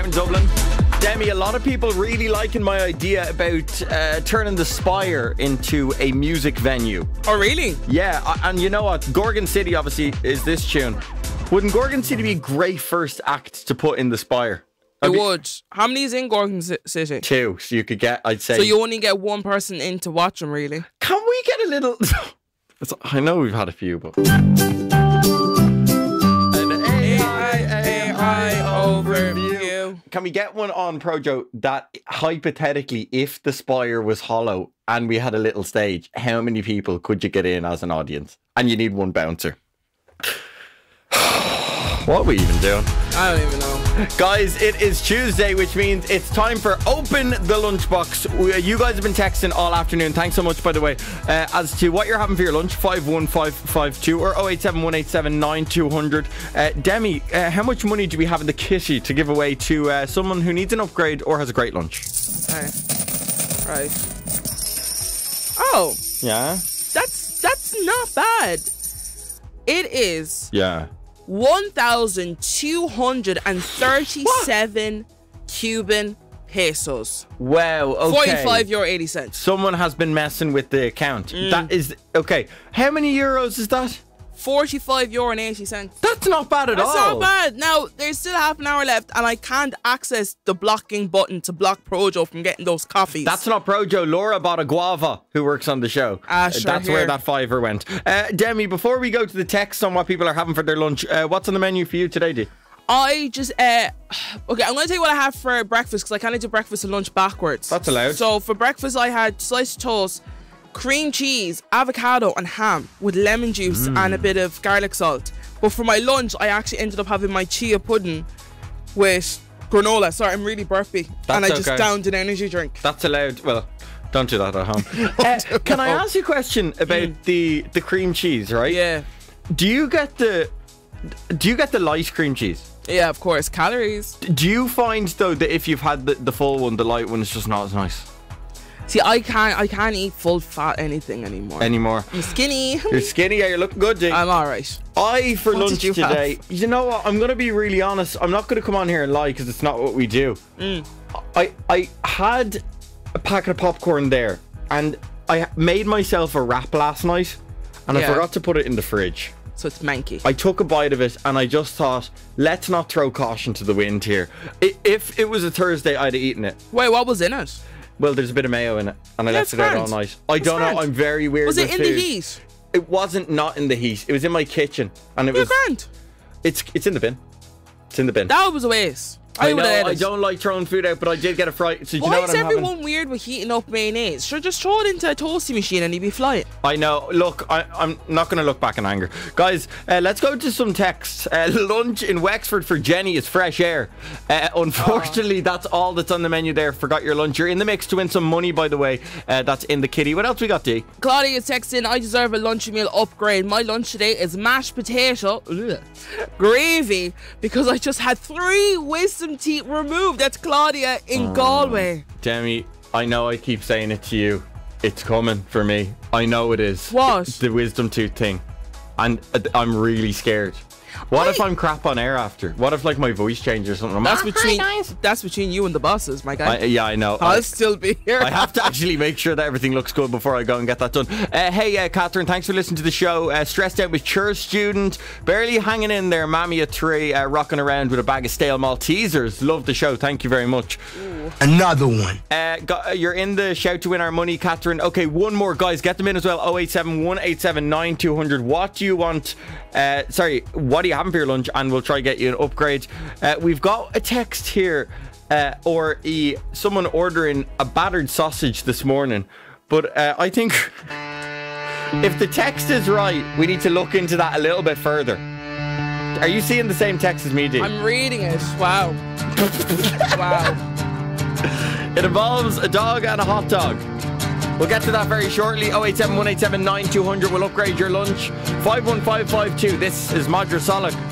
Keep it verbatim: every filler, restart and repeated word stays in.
in Dublin. Demi, a lot of people really liking my idea about uh, turning the Spire into a music venue. Oh, really? Yeah, and you know what? Gorgon City, obviously, is this tune. Wouldn't Gorgon City be a great first act to put in the Spire? It I'd be- would. How many is in Gorgon C- City? Two, so you could get, I'd say... So you only get one person in to watch them, really? Can we get a little... It's- I know we've had a few, but... An A I, A I overview. Can we get one on Projo that, hypothetically, if the Spire was hollow and we had a little stage, how many people could you get in as an audience? And you need one bouncer. What are we even doing? I don't even know. Guys, it is Tuesday, which means it's time for Open the Lunchbox. We- You guys have been texting all afternoon. Thanks so much, by the way, uh, as to what you're having for your lunch. five one five five two or oh eight seven one eight seven nine two hundred. Uh, Demi, uh, how much money do we have in the kitty to give away to uh, someone who needs an upgrade or has a great lunch? Okay. Right. Oh, Yeah? that's that's not bad. It is Yeah. one thousand two hundred thirty-seven Cuban pesos. Wow, okay. forty-five euro eighty cents. Someone has been messing with the account. Mm. That is... Okay, how many euros is that? forty-five euro and eighty cents. That's not bad at That's all. not bad. Now, there's still half an hour left, and I can't access the blocking button to block Projo from getting those coffees. That's not Projo. Laura bought a guava who works on the show. Ah, Uh, sure, That's here. where that fiver went. Uh, Demi, before we go to the text on what people are having for their lunch, uh, what's on the menu for you today, D? I just, uh, okay, I'm going to tell you what I have for breakfast, because I kind of do breakfast and lunch backwards. That's allowed. So for breakfast, I had sliced toast, cream cheese, avocado, and ham with lemon juice Mm. and a bit of garlic salt. But for my lunch, I actually ended up having my chia pudding with granola. Sorry, I'm really burpy. and I just okay. downed an energy drink. That's allowed. Well, don't do that at home. uh, can I ask you a question about the, the cream cheese, right? Yeah. Do you get the... Do you get the light cream cheese? Yeah, of course. Calories. Do you find, though, that if you've had the, the full one, the light one is just not as nice See, I can't I can't eat full fat anything anymore. anymore? I'm skinny. You're skinny, yeah, you're looking good, D. I'm alright. I, for What lunch did you today, have? you know what? I'm going to be really honest. I'm not going to come on here and lie because it's not what we do. Mm. I, I had a packet of popcorn there and I made myself a wrap last night and I Yeah. forgot to put it in the fridge. So it's manky. I took a bite of it and I just thought, let's not throw caution to the wind here. I, if it was a Thursday, I'd have eaten it. Wait, what was in it? Well, there's a bit of mayo in it and I Yeah, left it's it out all grand. night. I It's don't know. grand. I'm very weird Was it with in the food. heat? It wasn't not in the heat. It was in my kitchen and it You're was... grand. It's it's in the bin. It's in the bin. That was a waste. I, I would know have I don't like throwing food out, but I did get a fright. So do you Why know what is I'm everyone having? weird with heating up mayonnaise? Sure, just throw it into a toasty machine and you'd be flying. I know. Look, I, I'm not going to look back in anger. Guys, uh, let's go to some texts. Uh, lunch in Wexford for Jenny is fresh air. Uh, unfortunately, that's all that's on the menu there. Forgot your lunch. You're in the mix to win some money, by the way. Uh, that's in the kitty. What else we got, D? Claudia is texting, I deserve a lunch meal upgrade. My lunch today is mashed potato, ugh, gravy, because I just had three wisdom teeth removed. That's Claudia in Galway. Demi, I know I keep saying it to you. It's coming for me. I know it is. What? The wisdom tooth thing. And uh, I'm really scared. What if Why? I'm crap on air after? What if like my voice changes or something? I'm That's like, between "Hi, guys." that's between you and the bosses, my guy. I, yeah, I know. I'll I, still be here. I have to actually make sure that everything looks good before I go and get that done. Uh, hey, uh, Catherine, thanks for listening to the show. Uh, stressed out with church student, barely hanging in there. Mammy at three, uh, rocking around with a bag of stale Maltesers. Love the show. Thank you very much. Another one. Uh, got, uh, you're in the shout to win our money, Catherine. Okay, one more, guys. Get them in as well. oh eight seven one eight seven nine two hundred. What do you want? Uh, sorry, what do you have for your lunch? And we'll try to get you an upgrade. Uh, we've got a text here, uh, or a, someone ordering a battered sausage this morning. But uh, I think if the text is right, we need to look into that a little bit further. Are you seeing the same text as me, D? I'm reading it. Wow. Wow. It involves a dog and a hot dog. We'll get to that very shortly. oh eight seven one eight seven nine two hundred will upgrade your lunch. five one five five two. This is Madra Solid.